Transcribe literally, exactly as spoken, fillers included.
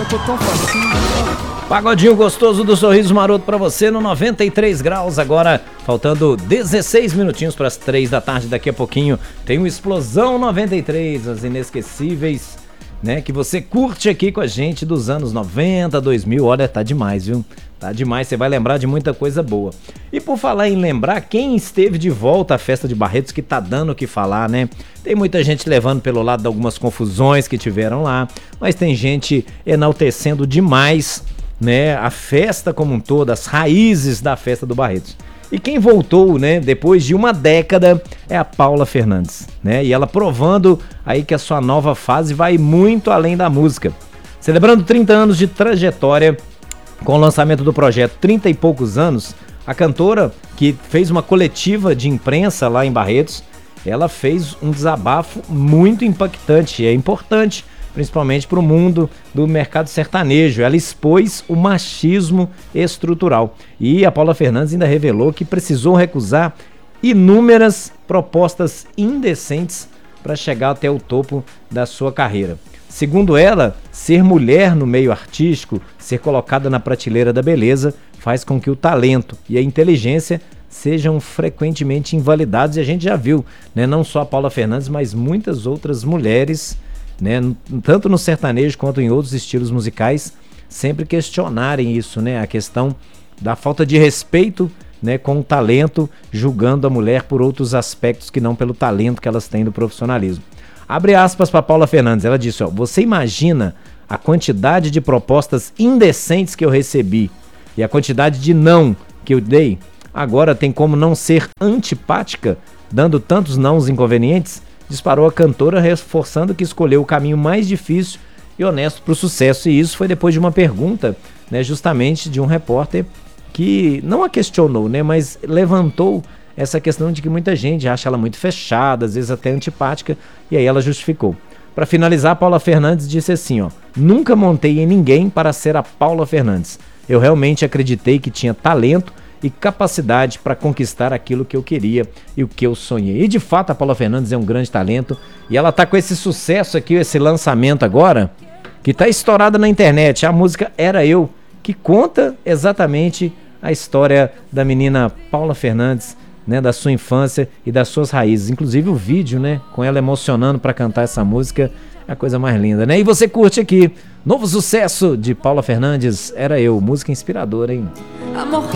Eu tô tão facinho. Pagodinho gostoso do Sorriso Maroto pra você no noventa e três graus, agora faltando dezesseis minutinhos para as três da tarde. Daqui a pouquinho tem o Explosão noventa e três, as inesquecíveis, né, que você curte aqui com a gente dos anos noventa, dois mil. Olha, tá demais, viu? Tá demais, você vai lembrar de muita coisa boa. E por falar em lembrar, quem esteve de volta à festa de Barretos, que tá dando o que falar, né? Tem muita gente levando pelo lado de algumas confusões que tiveram lá, mas tem gente enaltecendo demais, né, a festa como um todo, as raízes da festa do Barretos. E quem voltou, né, depois de uma década é a Paula Fernandes, né? E ela provando aí que a sua nova fase vai muito além da música. Celebrando trinta anos de trajetória, com o lançamento do projeto trinta e poucos anos, a cantora, que fez uma coletiva de imprensa lá em Barretos, ela fez um desabafo muito impactante e é importante, principalmente para o mundo do mercado sertanejo. Ela expôs o machismo estrutural. E a Paula Fernandes ainda revelou que precisou recusar inúmeras propostas indecentes para chegar até o topo da sua carreira. Segundo ela, ser mulher no meio artístico, ser colocada na prateleira da beleza, faz com que o talento e a inteligência sejam frequentemente invalidados. E a gente já viu, né, não só a Paula Fernandes, mas muitas outras mulheres, né, tanto no sertanejo quanto em outros estilos musicais, sempre questionarem isso, né, a questão da falta de respeito, né, com o talento, julgando a mulher por outros aspectos que não pelo talento que elas têm do profissionalismo. Abre aspas para Paula Fernandes, ela disse, ó, você imagina a quantidade de propostas indecentes que eu recebi e a quantidade de não que eu dei? Agora tem como não ser antipática, dando tantos nãos inconvenientes? Disparou a cantora, reforçando que escolheu o caminho mais difícil e honesto para o sucesso. E isso foi depois de uma pergunta, né, justamente de um repórter que não a questionou, né, mas levantou essa questão de que muita gente acha ela muito fechada, às vezes até antipática, e aí ela justificou. Para finalizar, Paula Fernandes disse assim, ó, nunca montei em ninguém para ser a Paula Fernandes. Eu realmente acreditei que tinha talento e capacidade para conquistar aquilo que eu queria e o que eu sonhei. E de fato a Paula Fernandes é um grande talento e ela tá com esse sucesso aqui, esse lançamento agora, que tá estourada na internet, a música Era Eu, que conta exatamente a história da menina Paula Fernandes, né, da sua infância e das suas raízes. Inclusive o vídeo, né, com ela emocionando para cantar essa música, é a coisa mais linda, né? E você curte aqui, novo sucesso de Paula Fernandes, Era Eu, música inspiradora, hein? Amor.